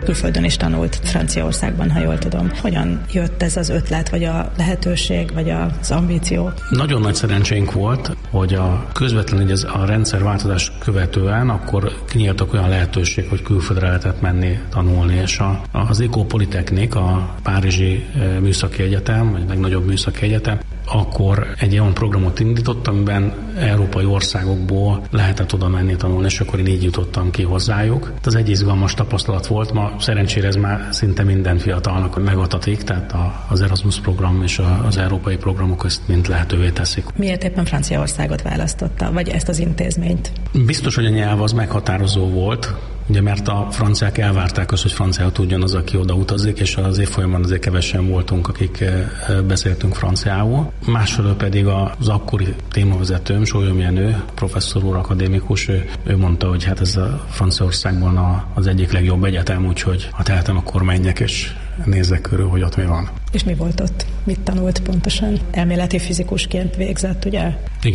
külföldön is tanult, Franciaországban, ha jól tudom. Hogyan jött ez az ötlet, vagy a lehetőség, vagy az ambíció? Nagyon nagy szerencsénk volt, hogy közvetlenül a rendszerváltozás követően akkor kinyíltak olyan lehetőség, hogy külföldre lehetett menni tanulni, és az École Polytechnique, a Párizsi Műszaki Egyetem, vagy legnagyobb műszaki egyetem, akkor egy olyan programot indított, amiben európai országokból lehetett oda menni tanulni, és akkor én így jutottam ki hozzájuk. Ez egy izgalmas tapasztalat volt, ma szerencsére ez már szinte minden fiatalnak megadatik, tehát az Erasmus program és az európai programok ezt mind lehetővé teszik. Miért éppen Franciaországot választotta, vagy ezt az intézményt? Biztos, hogy a nyelv az meghatározó volt, ugye, mert a franciák elvárták azt, hogy franciául tudjon az, aki oda utazik, és az évfolyamban azért kevesen voltunk, akik beszéltünk franciául. Másfelől pedig az akkori témavezetőm, Sólyom Jenő, professzor úr, akadémikus, ő mondta, hogy hát ez a Franciaországban az egyik legjobb egyetem, úgyhogy ha tehetem, akkor menjek és nézzek körül, hogy ott mi van. És mi volt ott? Mit tanult pontosan? Elméleti fizikusként végzett, ugye?